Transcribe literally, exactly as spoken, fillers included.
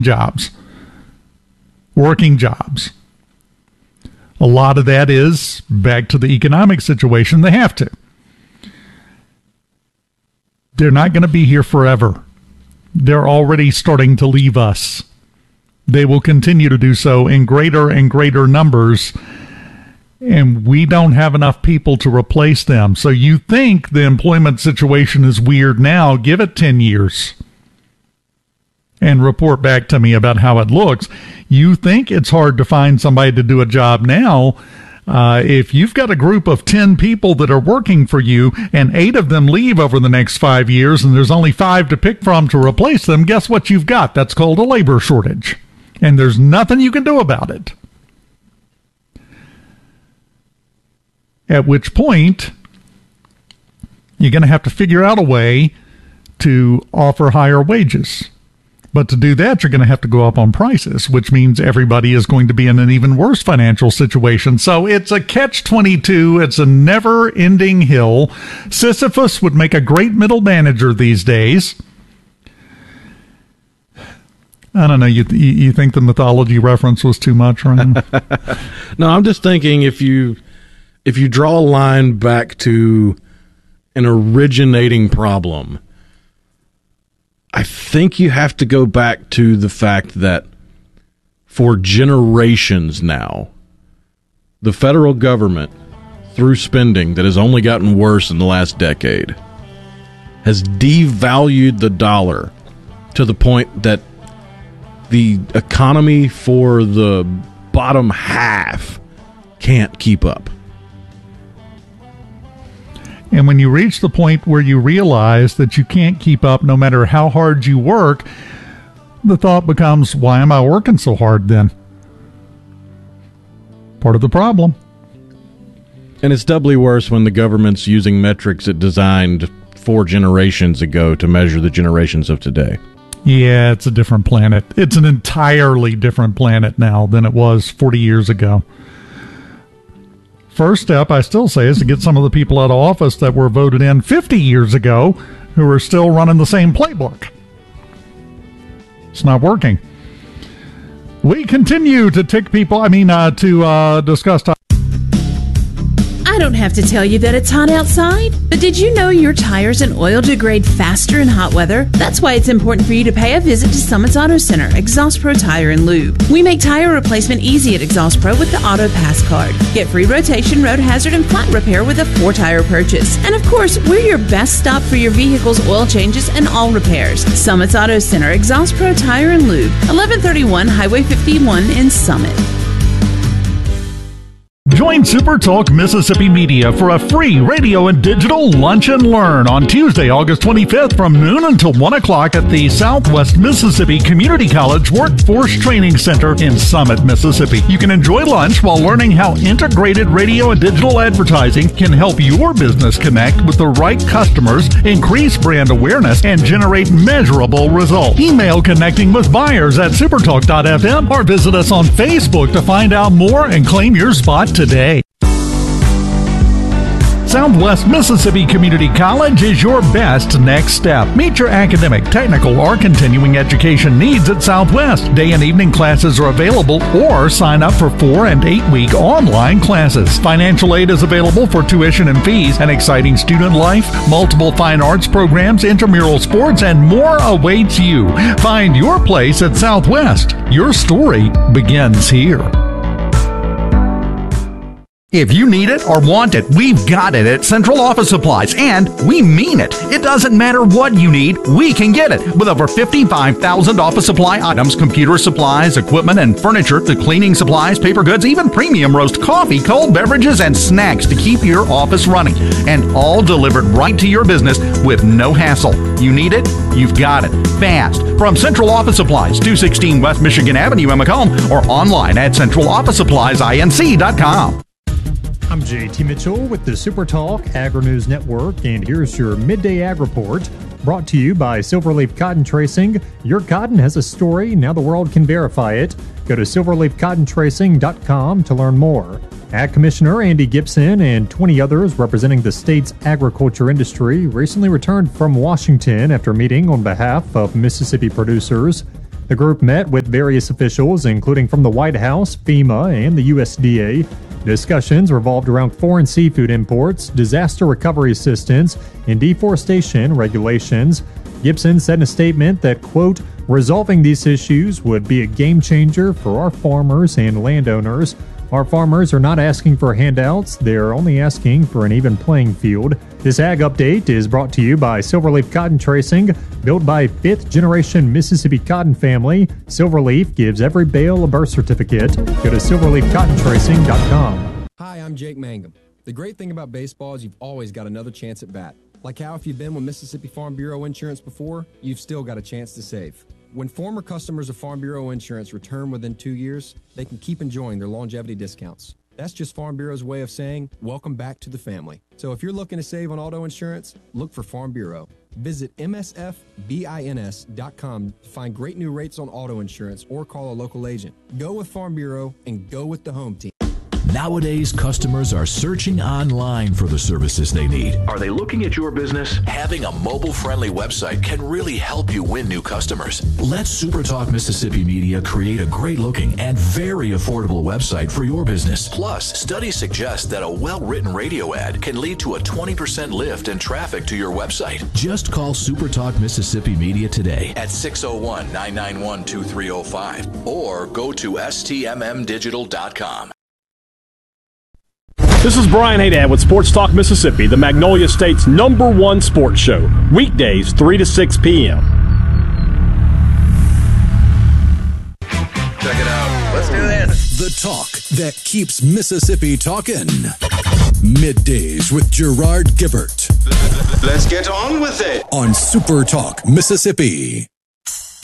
jobs, working jobs. A lot of that is back to the economic situation. They have to. They're not going to be here forever. They're already starting to leave us. They will continue to do so in greater and greater numbers, and we don't have enough people to replace them. So you think the employment situation is weird now, give it ten years and report back to me about how it looks. You think it's hard to find somebody to do a job now. Uh, if you've got a group of ten people that are working for you and eight of them leave over the next five years and there's only five to pick from to replace them, guess what you've got? That's called a labor shortage. And there's nothing you can do about it. At which point, you're going to have to figure out a way to offer higher wages. But to do that, you're going to have to go up on prices, which means everybody is going to be in an even worse financial situation. So it's a catch twenty-two. It's a never-ending hill. Sisyphus would make a great middle manager these days. I don't know. You you think the mythology reference was too much, Ryan? No, I'm just thinking if you if you draw a line back to an originating problem, I think you have to go back to the fact that for generations now, the federal government, through spending that has only gotten worse in the last decade, has devalued the dollar to the point that the economy for the bottom half can't keep up. And when you reach the point where you realize that you can't keep up no matter how hard you work, the thought becomes, why am I working so hard then? Part of the problem. And it's doubly worse when the government's using metrics it designed four generations ago to measure the generations of today. Yeah, it's a different planet. It's an entirely different planet now than it was forty years ago. First step, I still say, is to get some of the people out of office that were voted in fifty years ago who are still running the same playbook. It's not working. We continue to tick people, I mean, uh, to uh, discuss... T- I don't have to tell you that it's hot outside, but did you know your tires and oil degrade faster in hot weather? That's why it's important for you to pay a visit to Summit's Auto Center, Exhaust Pro Tire and Lube. We make tire replacement easy at Exhaust Pro with the Auto Pass card. Get free rotation, road hazard, and flat repair with a four-tire purchase. And of course, we're your best stop for your vehicle's oil changes and all repairs. Summit's Auto Center, Exhaust Pro Tire and Lube, eleven thirty-one Highway fifty-one in Summit. Join Super Talk Mississippi Media for a free radio and digital lunch and learn on Tuesday, August twenty-fifth from noon until one o'clock at the Southwest Mississippi Community College Workforce Training Center in Summit, Mississippi. You can enjoy lunch while learning how integrated radio and digital advertising can help your business connect with the right customers, increase brand awareness, and generate measurable results. Email connecting with buyers at supertalk dot f m or visit us on Facebook to find out more and claim your spot today. Southwest Mississippi Community College is your best next step. Meet your academic, technical, or continuing education needs at Southwest. Day and evening classes are available, or sign up for four and eight week online classes. Financial aid is available for tuition and fees, an exciting student life, multiple fine arts programs, intramural sports, and more awaits you. Find your place at Southwest. Your story begins here. If you need it or want it, we've got it at Central Office Supplies, and we mean it. It doesn't matter what you need, we can get it. With over fifty-five thousand office supply items, computer supplies, equipment, and furniture, to cleaning supplies, paper goods, even premium roast coffee, cold beverages, and snacks to keep your office running. And all delivered right to your business with no hassle. You need it? You've got it. Fast. From Central Office Supplies, two sixteen West Michigan Avenue in Macomb, or online at central office supplies inc dot com. I'm J T Mitchell with the Super Talk Agri-News Network, and here's your Midday Ag Report, brought to you by Silverleaf Cotton Tracing. Your cotton has a story, now the world can verify it. Go to silverleaf cotton tracing dot com to learn more. Ag Commissioner Andy Gibson and twenty others representing the state's agriculture industry recently returned from Washington after meeting on behalf of Mississippi producers. The group met with various officials, including from the White House, FEMA, and the U S D A. Discussions revolved around foreign seafood imports, disaster recovery assistance, and deforestation regulations. Gibson said in a statement that, quote, resolving these issues would be a game changer for our farmers and landowners. Our farmers are not asking for handouts, they're only asking for an even playing field. This Ag Update is brought to you by Silverleaf Cotton Tracing, built by fifth-generation Mississippi cotton family. Silverleaf gives every bale a birth certificate. Go to silverleaf cotton tracing dot com. Hi, I'm Jake Mangum. The great thing about baseball is you've always got another chance at bat. Like how if you've been with Mississippi Farm Bureau Insurance before, you've still got a chance to save. When former customers of Farm Bureau Insurance return within two years, they can keep enjoying their longevity discounts. That's just Farm Bureau's way of saying, welcome back to the family. So if you're looking to save on auto insurance, look for Farm Bureau. Visit M S F bins dot com to find great new rates on auto insurance or call a local agent. Go with Farm Bureau and go with the home team. Nowadays, customers are searching online for the services they need. Are they looking at your business? Having a mobile-friendly website can really help you win new customers. Let SuperTalk Mississippi Media create a great-looking and very affordable website for your business. Plus, studies suggest that a well-written radio ad can lead to a twenty percent lift in traffic to your website. Just call SuperTalk Mississippi Media today at six oh one, nine nine one, two three oh five or go to S T M M digital dot com. This is Brian Haydad with Sports Talk Mississippi, the Magnolia State's number one sports show. Weekdays, three to six p.m. Check it out. Let's do this. The talk that keeps Mississippi talking. Middays with Gerard Gibbert. Let's get on with it. On Super Talk Mississippi.